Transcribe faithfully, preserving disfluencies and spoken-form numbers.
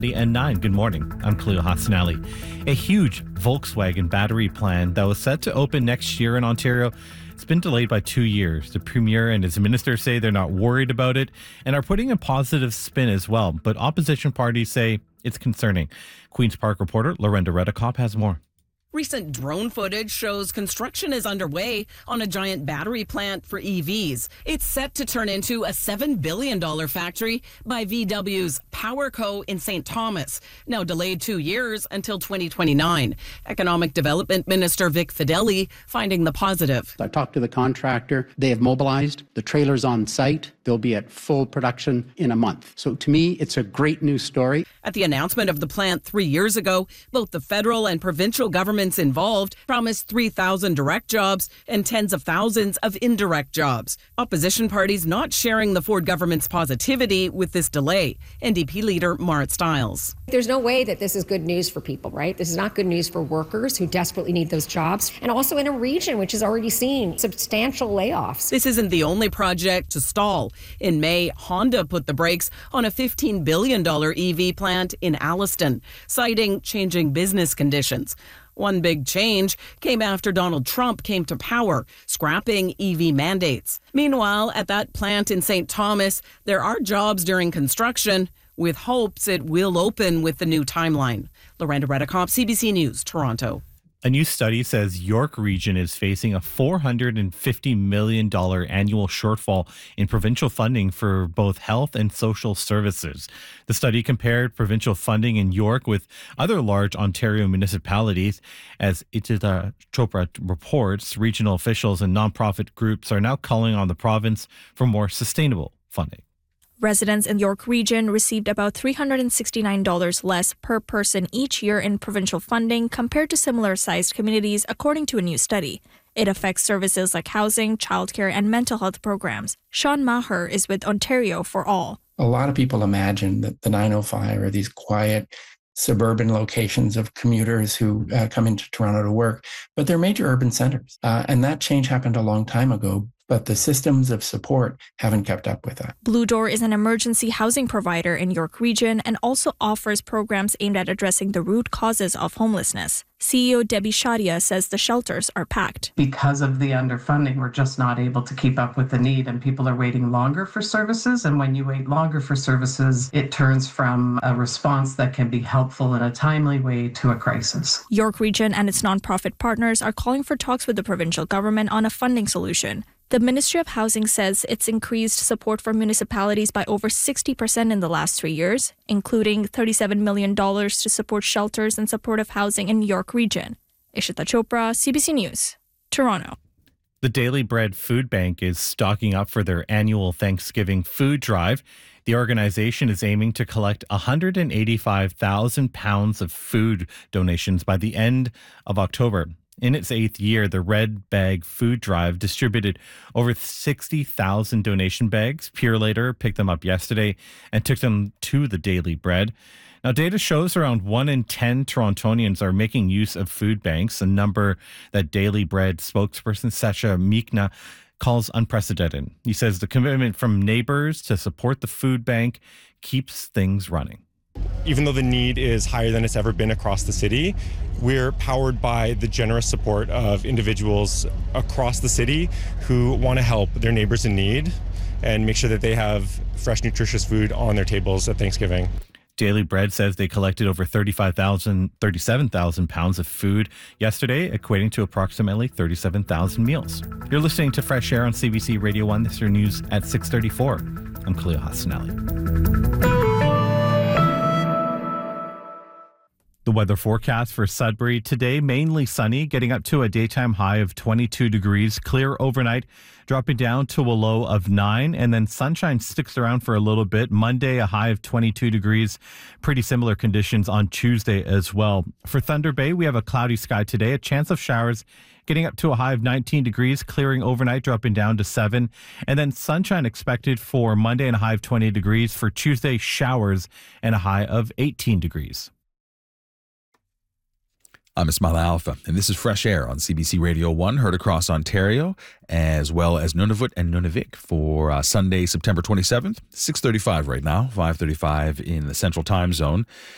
And nine. Good morning. I'm Khalil Hassanali. A huge Volkswagen battery plant that was set to open next year in Ontario, it's been delayed by two years. The Premier and his ministers say they're not worried about it and are putting a positive spin as well. But opposition parties say it's concerning. Queen's Park reporter Lorenda Redekop has more. Recent drone footage shows construction is underway on a giant battery plant for E Vs. It's set to turn into a seven billion dollars factory by V W's PowerCo in Saint Thomas, now delayed two years until twenty twenty-nine. Economic Development Minister Vic Fedeli finding the positive. I talked to the contractor. They have mobilized. The trailer's on site. They'll be at full production in a month. So to me, it's a great news story. At the announcement of the plant three years ago, both the federal and provincial governments involved promised three thousand direct jobs and tens of thousands of indirect jobs. Opposition parties not sharing the Ford government's positivity with this delay. N D P leader Marit Stiles. There's no way that this is good news for people, right? This is not good news for workers who desperately need those jobs, and also in a region which has already seen substantial layoffs. This isn't the only project to stall. In May, Honda put the brakes on a fifteen billion dollars E V plant in Alliston, citing changing business conditions. One big change came after Donald Trump came to power, scrapping E V mandates. Meanwhile, at that plant in Saint Thomas, there are jobs during construction, with hopes it will open with the new timeline. Lorenda Redekop, C B C News, Toronto. A new study says York Region is facing a four hundred fifty million dollars annual shortfall in provincial funding for both health and social services. The study compared provincial funding in York with other large Ontario municipalities. As Itita Chopra reports, regional officials and nonprofit groups are now calling on the province for more sustainable funding. Residents in York Region received about three hundred sixty-nine dollars less per person each year in provincial funding compared to similar-sized communities, according to a new study. It affects services like housing, childcare, and mental health programs. Sean Maher is with Ontario for All. A lot of people imagine that the nine oh five are these quiet suburban locations of commuters who uh, come into Toronto to work, but they're major urban centers. Uh, and that change happened a long time ago, but the systems of support haven't kept up with that. Blue Door is an emergency housing provider in York Region and also offers programs aimed at addressing the root causes of homelessness. C E O Debbie Shadia says the shelters are packed. Because of the underfunding, we're just not able to keep up with the need, and people are waiting longer for services. And when you wait longer for services, it turns from a response that can be helpful in a timely way to a crisis. York Region and its nonprofit partners are calling for talks with the provincial government on a funding solution. The Ministry of Housing says it's increased support for municipalities by over sixty percent in the last three years, including thirty-seven million dollars to support shelters and supportive housing in York Region. Ishita Chopra, C B C News, Toronto. The Daily Bread Food Bank is stocking up for their annual Thanksgiving food drive. The organization is aiming to collect one hundred eighty-five thousand pounds of food donations by the end of October. In its eighth year, the Red Bag Food Drive distributed over sixty thousand donation bags. Purelator picked them up yesterday and took them to the Daily Bread. Now, data shows around one in ten Torontonians are making use of food banks, a number that Daily Bread spokesperson Sasha Meekna calls unprecedented. He says the commitment from neighbors to support the food bank keeps things running. Even though the need is higher than it's ever been across the city, we're powered by the generous support of individuals across the city who want to help their neighbors in need and make sure that they have fresh, nutritious food on their tables at Thanksgiving. Daily Bread says they collected over thirty-five thousand, thirty-seven thousand pounds of food yesterday, equating to approximately thirty-seven thousand meals. You're listening to Fresh Air on C B C Radio one. This is your news at six thirty-four. I'm Khalil Hassanali. The weather forecast for Sudbury today, mainly sunny, getting up to a daytime high of twenty-two degrees, clear overnight, dropping down to a low of nine, and then sunshine sticks around for a little bit. Monday, a high of twenty-two degrees, pretty similar conditions on Tuesday as well. For Thunder Bay, we have a cloudy sky today, a chance of showers, getting up to a high of nineteen degrees, clearing overnight, dropping down to seven, and then sunshine expected for Monday and a high of twenty degrees. For Tuesday, showers and a high of eighteen degrees. I'm Ismail Alpha, and this is Fresh Air on C B C Radio one, heard across Ontario, as well as Nunavut and Nunavik for uh, Sunday, September twenty-seventh, six thirty-five right now, five thirty-five in the Central Time Zone.